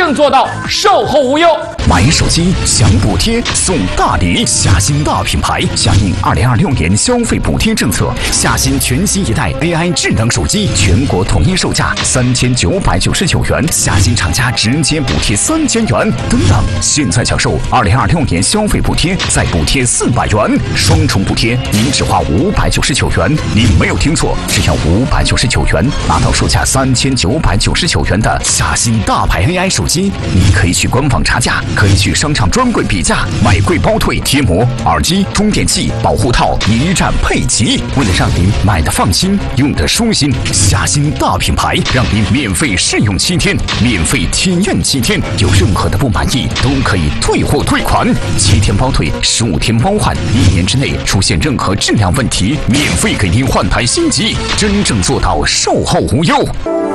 正做到售后无忧。 买手机享补贴送大礼，夏新大品牌响应2026年消费补贴政策，夏新全新一代 AI 智能手机全国统一售价3999元，夏新厂家直接补贴3000元。等等，现在享受2026年消费补贴，再补贴400元，双重补贴，您只花599元。您没有听错，只要599元，拿到售价3999元的夏新大牌 AI 手机。你可以去官网查价，可以去商场专柜比价，买贵包退，贴膜、耳机、充电器、保护套一站配齐。为了让您买的放心，用的舒心，夏新大品牌让您免费试用7天，免费体验7天，有任何的不满意都可以退货退款，7天包退，15天包换，1年之内出现任何质量问题，免费给您换台新机，真正做到售后无忧。